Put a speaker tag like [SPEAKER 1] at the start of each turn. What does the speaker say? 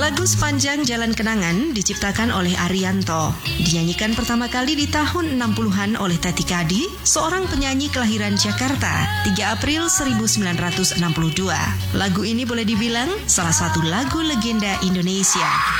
[SPEAKER 1] Lagu Sepanjang Jalan Kenangan diciptakan oleh Arianto. Dinyanyikan pertama kali di tahun 60-an oleh Tati Kadi, seorang penyanyi kelahiran Jakarta, 3 April 1962. Lagu ini boleh dibilang salah satu lagu legenda Indonesia.